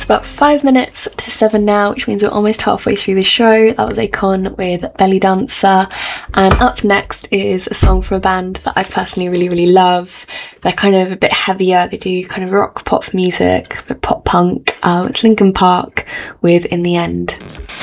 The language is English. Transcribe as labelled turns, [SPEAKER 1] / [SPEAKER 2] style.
[SPEAKER 1] It's about 5 minutes to 7 now, which means we're almost halfway through the show. That was Akon with Belly Dancer. And up next is a song from a band that I personally really love. They're kind of a bit heavier. They do kind of rock pop music, but pop punk. It's Linkin Park with In the End.